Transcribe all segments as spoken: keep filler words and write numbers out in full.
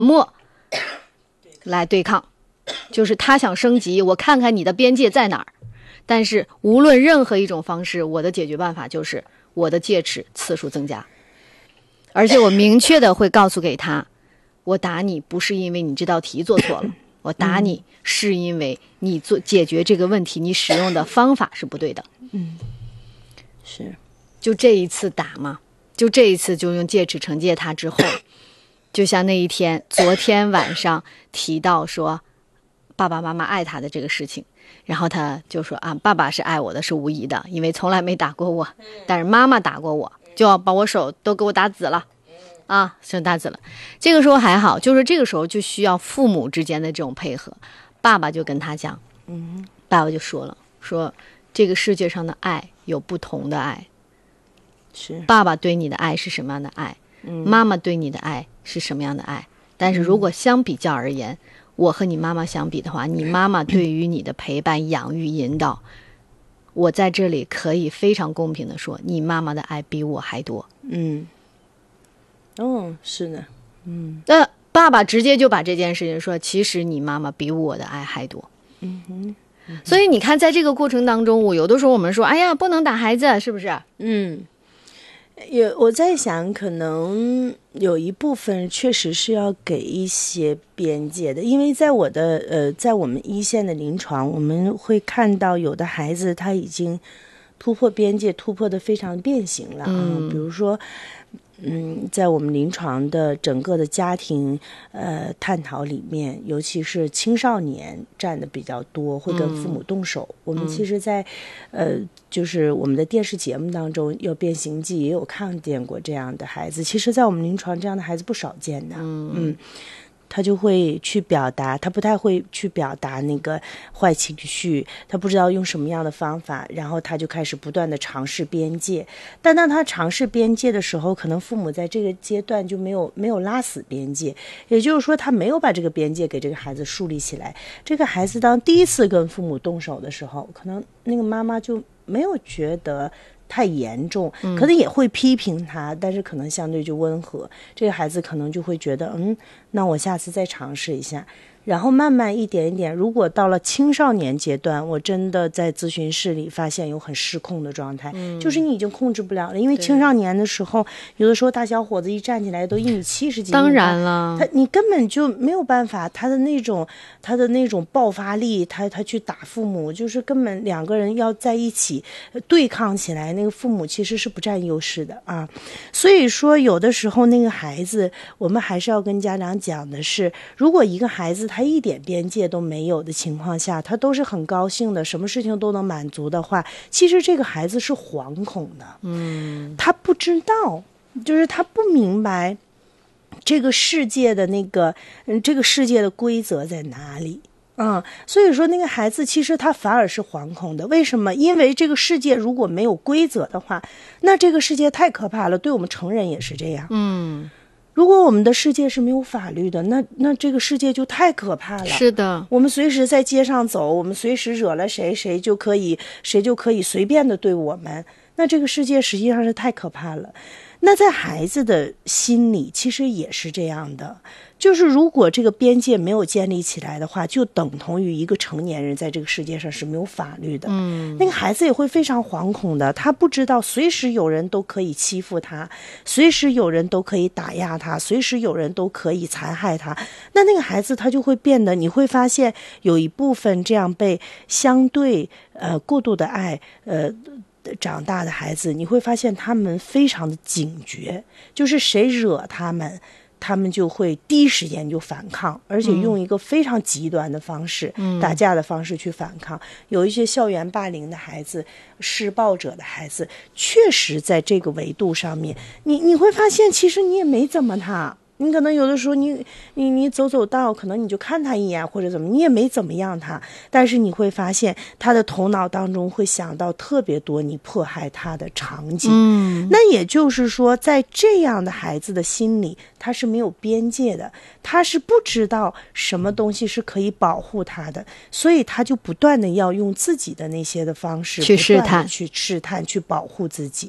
漠来对抗，就是他想升级，我看看你的边界在哪儿。但是无论任何一种方式，我的解决办法就是我的戒尺次数增加，而且我明确的会告诉给他，我打你不是因为你这道题做错了，我打你是因为你做解决这个问题你使用的方法是不对的。 嗯，是。 就这一次打嘛，就这一次就用戒尺惩戒他之后，就像那一天昨天晚上提到说爸爸妈妈爱他的这个事情，然后他就说啊，爸爸是爱我的，是无疑的，因为从来没打过我，但是妈妈打过我，就要把我手都给我打紫了啊，是打紫了。这个时候还好，就是这个时候就需要父母之间的这种配合。爸爸就跟他讲，嗯，爸爸就说了，说这个世界上的爱有不同的爱， 是爸爸对你的爱是什么样的爱，嗯，妈妈对你的爱是什么样的爱。但是如果相比较而言，我和你妈妈相比的话，你妈妈对于你的陪伴、养育、引导，我在这里可以非常公平的说，你妈妈的爱比我还多。 嗯，哦，是的，嗯。 那爸爸直接就把这件事情说，其实你妈妈比我的爱还多。 嗯哼，嗯哼。 所以你看，在这个过程当中，我有的时候我们说，哎呀，不能打孩子，是不是？ 嗯。有我在想，可能有一部分确实是要给一些边界的，因为在我的呃，在我们一线的临床，我们会看到有的孩子他已经突破边界，突破的非常变形了啊，嗯、比如说。嗯，在我们临床的整个的家庭呃探讨里面，尤其是青少年占的比较多，会跟父母动手。嗯、我们其实在，呃，就是我们的电视节目当中，有《变形记》也有看见过这样的孩子。其实，在我们临床，这样的孩子不少见的。嗯。嗯，他就会去表达，他不太会去表达那个坏情绪，他不知道用什么样的方法，然后他就开始不断的尝试边界。但当他尝试边界的时候，可能父母在这个阶段就没有没有拉死边界，也就是说他没有把这个边界给这个孩子树立起来。这个孩子当第一次跟父母动手的时候，可能那个妈妈就没有觉得太严重，可能也会批评他，嗯、但是可能相对就温和。这个孩子可能就会觉得，嗯，那我下次再尝试一下。然后慢慢一点一点，如果到了青少年阶段，我真的在咨询室里发现有很失控的状态，嗯、就是你已经控制不了了。因为青少年的时候，有的时候大小伙子一站起来都一米七十几， 当然了， 他你根本就没有办法，他的那种他的那种爆发力，他他去打父母，就是根本两个人要在一起对抗起来，那个父母其实是不占优势的啊。所以说，有的时候那个孩子，我们还是要跟家长讲的是，如果一个孩子他一点边界都没有的情况下，他都是很高兴的，什么事情都能满足的话，其实这个孩子是惶恐的，嗯，他不知道，就是他不明白这个世界的那个，嗯，这个世界的规则在哪里。嗯，所以说那个孩子其实他反而是惶恐的，为什么？因为这个世界如果没有规则的话，那这个世界太可怕了，对我们成人也是这样。嗯。如果我们的世界是没有法律的，那那这个世界就太可怕了。 是的， 我们随时在街上走，我们随时惹了谁，谁就可以谁就可以随便的对我们。那这个世界实际上是太可怕了。那在孩子的心里其实也是这样的，就是如果这个边界没有建立起来的话，就等同于一个成年人在这个世界上是没有法律的。嗯，那个孩子也会非常惶恐的，他不知道随时有人都可以欺负他，随时有人都可以打压他，随时有人都可以残害他。那那个孩子他就会变得，你会发现有一部分这样被相对呃过度的爱呃长大的孩子，你会发现他们非常的警觉，就是谁惹他们，他们就会第一时间就反抗，而且用一个非常极端的方式、嗯、打架的方式去反抗。有一些校园霸凌的孩子，施暴者的孩子，确实在这个维度上面，你你会发现其实你也没怎么他，你可能有的时候你你你走走道，可能你就看他一眼或者怎么，你也没怎么样他，但是你会发现他的头脑当中会想到特别多你迫害他的场景。嗯，那也就是说，在这样的孩子的心里，他是没有边界的，他是不知道什么东西是可以保护他的，所以他就不断的要用自己的那些的方式去试探， 去试探，去保护自己。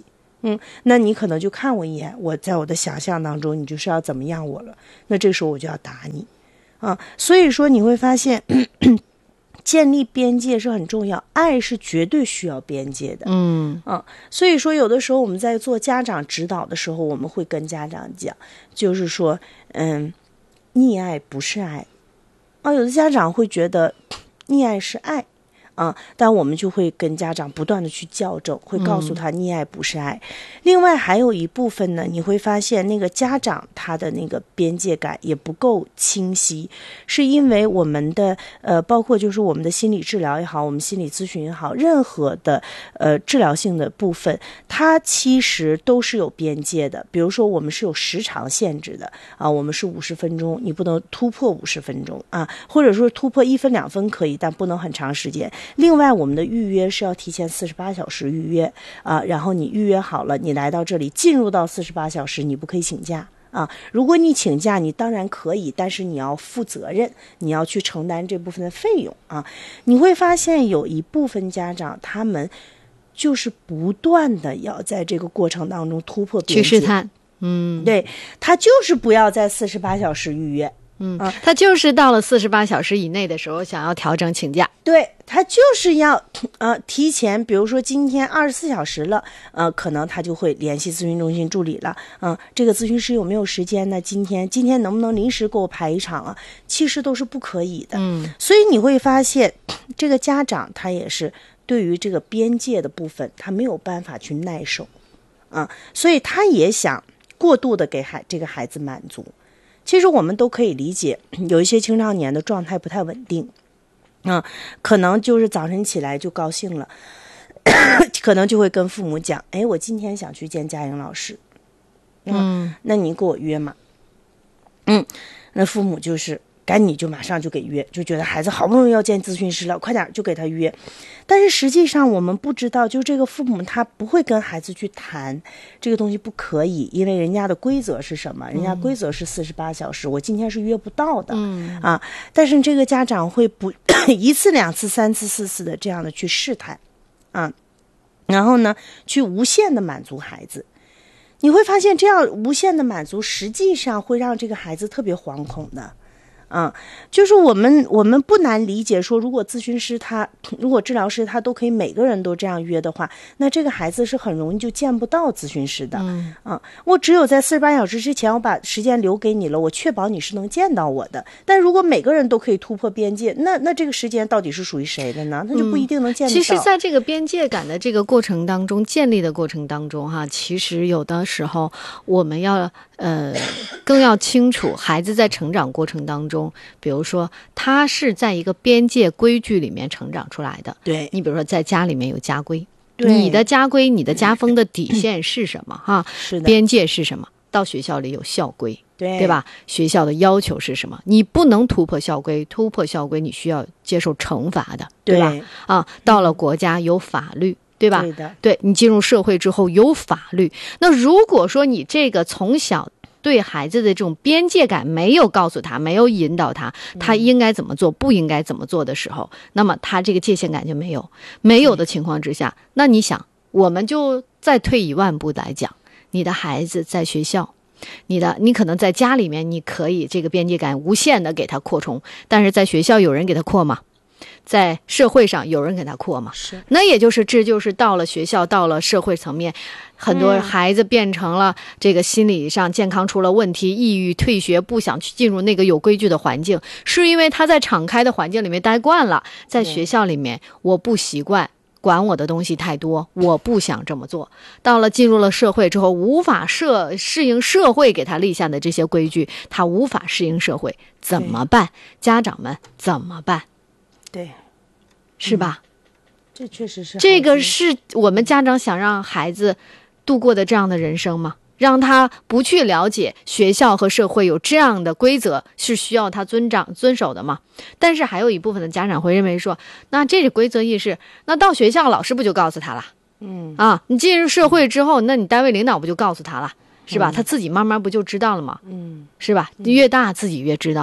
嗯，那你可能就看我一眼，我在我的想象当中，你就是要怎么样我了，那这时候我就要打你，啊，所以说你会发现，咳咳建立边界是很重要，爱是绝对需要边界的， 嗯啊，所以说有的时候我们在做家长指导的时候，我们会跟家长讲，就是说，嗯，溺爱不是爱，啊，有的家长会觉得溺爱是爱。啊，但我们就会跟家长不断的去校正，会告诉他溺爱不是爱。嗯、另外还有一部分呢，你会发现那个家长他的那个边界感也不够清晰，是因为我们的呃，包括就是我们的心理治疗也好，我们心理咨询也好，任何的呃治疗性的部分，它其实都是有边界的。比如说我们是有时长限制的啊，我们是五十分钟，你不能突破五十分钟啊，或者说突破一分两分可以，但不能很长时间。另外我们的预约是要提前四十八小时预约啊，然后你预约好了，你来到这里进入到四十八小时，你不可以请假啊。如果你请假，你当然可以，但是你要负责任，你要去承担这部分的费用啊。你会发现有一部分家长他们就是不断的要在这个过程当中突破边界， 去试探，嗯， 对，他就是不要在四十八小时预约。 嗯，他就是到了四十八小时以内的时候想要调整请假， 对，他就是要呃提前，比如说今天二十四小时了，呃，可能他就会联系咨询中心助理了，嗯、呃，这个咨询师有没有时间呢？今天今天能不能临时给我排一场啊？其实都是不可以的，嗯，所以你会发现，这个家长他也是对于这个边界的部分，他没有办法去耐受，啊、呃，所以他也想过度的给孩这个孩子满足。其实我们都可以理解，有一些青少年的状态不太稳定，啊、嗯，可能就是早晨起来就高兴了，可能就会跟父母讲，哎，我今天想去见佳颖老师，嗯，嗯那你给我约嘛，嗯，那父母就是赶紧就马上就给约，就觉得孩子好不容易要见咨询师了，快点就给他约。但是实际上我们不知道，就这个父母他不会跟孩子去谈这个东西不可以，因为人家的规则是什么？人家规则是四十八小时，我今天是约不到的，嗯啊。但是这个家长会不一次两次三次四次的这样的去试探，啊，然后呢去无限的满足孩子。你会发现这样无限的满足实际上会让这个孩子特别惶恐的。嗯，就是我们我们不难理解说，如果咨询师他如果治疗师他都可以每个人都这样约的话，那这个孩子是很容易就见不到咨询师的。嗯，嗯我只有在四十八小时之前我把时间留给你了，我确保你是能见到我的。但如果每个人都可以突破边界，那那这个时间到底是属于谁的呢？他就不一定能见得到。 嗯、其实在这个边界感的这个过程当中，建立的过程当中哈，其实有的时候我们要呃更要清楚孩子在成长过程当中，比如说他是在一个边界规矩里面成长出来的。 对， 你比如说在家里面有家规，你的家规你的家风的底线是什么哈？ 是的， 边界是什么？到学校里有校规， 对对吧？学校的要求是什么？你不能突破校规，突破校规你需要接受惩罚的，对吧？ 对啊，到了国家有法律。对吧？ 对的， 对，你进入社会之后有法律。那如果说你这个从小对孩子的这种边界感没有告诉他，没有引导他，他应该怎么做，不应该怎么做的时候，那么他这个界限感就没有。没有的情况之下，那你想，我们就再退一万步来讲，你的孩子在学校，你的你可能在家里面，你可以这个边界感无限的给他扩充，但是在学校有人给他扩吗？在社会上有人给他扩嘛？ 是， 那也就是这就是到了学校，到了社会层面，很多孩子变成了这个心理上健康出了问题，抑郁、退学，不想去进入那个有规矩的环境，是因为他在敞开的环境里面待惯了，在学校里面我不习惯。管我的东西太多，我不想这么做。到了进入了社会之后，无法社适应社会给他立下的这些规矩，他无法适应社会，怎么办？家长们怎么办？ 对， 是吧？ 嗯、这确实是这个是我们家长想让孩子度过的这样的人生吗？让他不去了解学校和社会有这样的规则是需要他遵长遵守的吗？但是还有一部分的家长会认为说，那这是规则意识，那到学校老师不就告诉他了？嗯啊，你进入社会之后，那你单位领导不就告诉他了，是吧？嗯、他自己慢慢不就知道了吗？嗯，是吧？越大自己越知道了。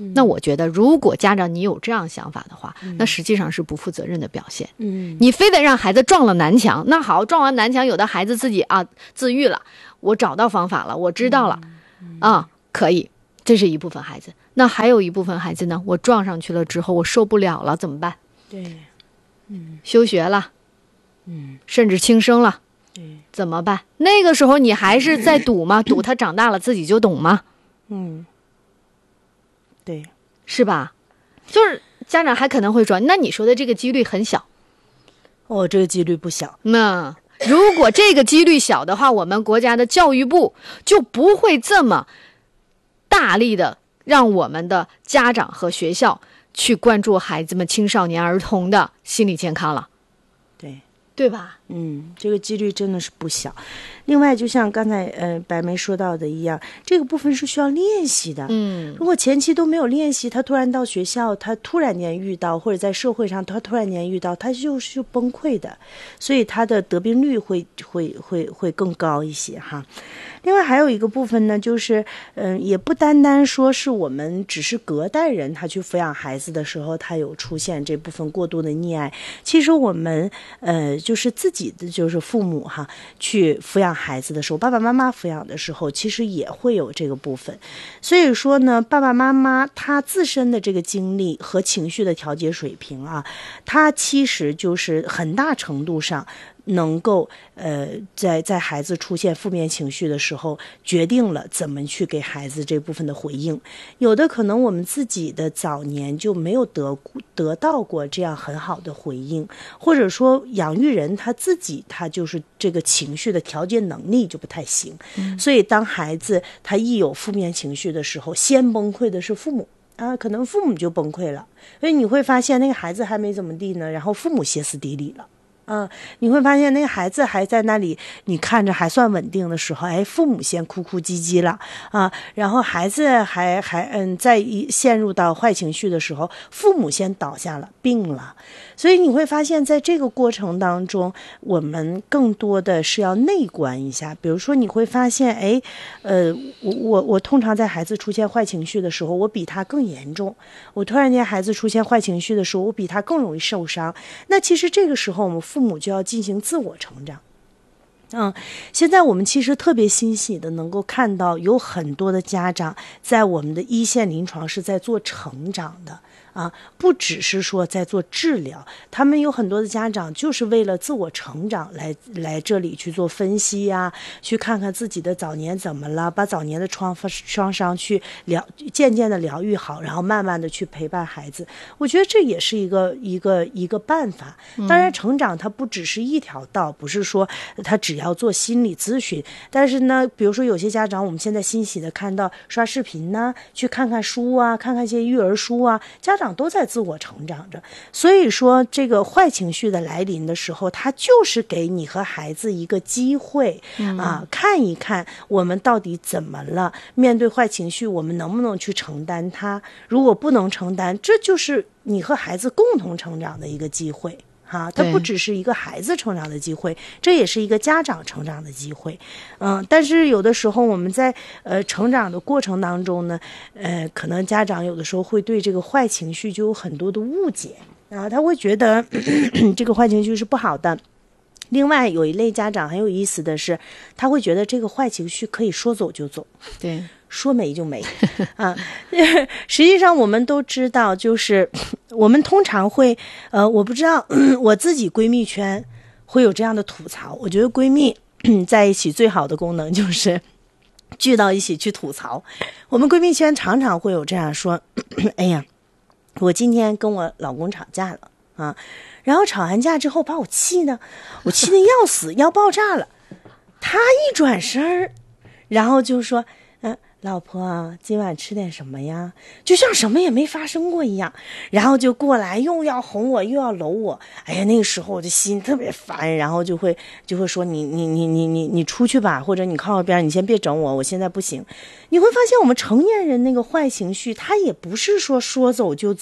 嗯、那我觉得如果家长你有这样想法的话、嗯、那实际上是不负责任的表现。嗯，你非得让孩子撞了南墙，那好，撞完南墙有的孩子自己啊自愈了，我找到方法了，我知道了、嗯、啊可以，这是一部分孩子。那还有一部分孩子呢，我撞上去了之后我受不了了怎么办？ 对，嗯， 休学了， 嗯， 甚至轻生了， 对， 怎么办？那个时候你还是在赌吗？赌他长大了自己就懂吗？ 嗯，对， 是吧？就是家长还可能会说，那你说的这个几率很小。 哦，这个几率不小。 那如果这个几率小的话，我们国家的教育部就不会这么大力的让我们的家长和学校去关注孩子们、青少年儿童的心理健康了。 对， 对吧？ 嗯，这个几率真的是不小。另外，就像刚才呃白梅说到的一样，这个部分是需要练习的。嗯，如果前期都没有练习，他突然到学校，他突然间遇到，或者在社会上他突然间遇到，他就是崩溃的，所以他的得病率会会会会更高一些哈。另外还有一个部分呢，就是嗯、呃，也不单单说是我们只是隔代人，他去抚养孩子的时候，他有出现这部分过度的溺爱。其实我们呃，就是自己的就是父母哈，去抚养孩子的时候，爸爸妈妈抚养的时候，其实也会有这个部分。所以说呢，爸爸妈妈他自身的这个经历和情绪的调节水平啊，他其实就是很大程度上能够呃，在在孩子出现负面情绪的时候，决定了怎么去给孩子这部分的回应。有的可能我们自己的早年就没有得得到过这样很好的回应，或者说养育人他自己他就是这个情绪的调节能力就不太行、嗯、所以当孩子他一有负面情绪的时候，先崩溃的是父母啊，可能父母就崩溃了，所以你会发现那个孩子还没怎么地呢，然后父母歇斯底里了。嗯，你会发现那个孩子还在那里，你看着还算稳定的时候，哎，父母先哭哭唧唧了啊，然后孩子还还嗯，在一陷入到坏情绪的时候，父母先倒下了，病了。所以你会发现在这个过程当中，我们更多的是要内观一下。比如说你会发现，哎，呃，我我我通常在孩子出现坏情绪的时候，我比他更严重。我突然间孩子出现坏情绪的时候，我比他更容易受伤。那其实这个时候我们父母就要进行自我成长。嗯，现在我们其实特别欣喜的能够看到有很多的家长在我们的一线临床是在做成长的。啊，不只是说在做治疗，他们有很多的家长就是为了自我成长来来这里去做分析呀、啊，去看看自己的早年怎么了，把早年的创创伤去疗，渐渐的疗愈好，然后慢慢的去陪伴孩子。我觉得这也是一个一个一个办法。当然，成长它不只是一条道，不是说他只要做心理咨询，但是呢，比如说有些家长，我们现在欣喜的看到刷视频呢，去看看书啊，看看一些育儿书啊，家长都在自我成长着。所以说这个坏情绪的来临的时候，它就是给你和孩子一个机会、嗯、啊，看一看我们到底怎么了，面对坏情绪我们能不能去承担它，如果不能承担，这就是你和孩子共同成长的一个机会哈，它不只是一个孩子成长的机会，这也是一个家长成长的机会。嗯，但是有的时候我们在呃成长的过程当中呢，呃，可能家长有的时候会对这个坏情绪就有很多的误解啊，他会觉得咳咳这个坏情绪是不好的。另外有一类家长很有意思的是，他会觉得这个坏情绪可以说走就走， 对， 说没就没啊。实际上我们都知道，就是我们通常会呃，我不知道我自己闺蜜圈会有这样的吐槽。我觉得闺蜜在一起最好的功能就是聚到一起去吐槽。我们闺蜜圈常常会有这样说，哎呀，我今天跟我老公吵架了啊，然后吵完架之后把我气呢，我气得要死要爆炸了。他一转身儿，然后就说嗯，老婆今晚吃点什么呀，就像什么也没发生过一样，然后就过来又要哄我又要搂我。哎呀，那个时候我的心特别烦，然后就会就会说你你你你你你出去吧，或者你靠一边，你先别整我，我现在不行。你会发现我们成年人那个坏情绪，他也不是说说走就走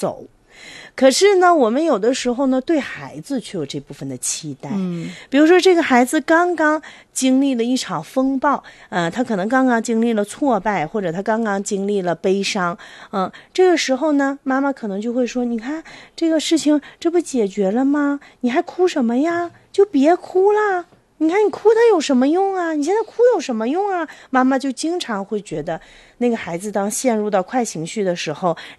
可是呢，我们有的时候呢，对孩子却有这部分的期待。 嗯， 比如说这个孩子刚刚经历了一场风暴，呃，他可能刚刚经历了挫败，或者他刚刚经历了悲伤，嗯、呃，这个时候呢，妈妈可能就会说：“你看这个事情，这不解决了吗？你还哭什么呀？就别哭了。”你看你哭它有什么用啊？你现在哭有什么用啊？妈妈就经常会觉得那个孩子当陷入到快情绪的时候，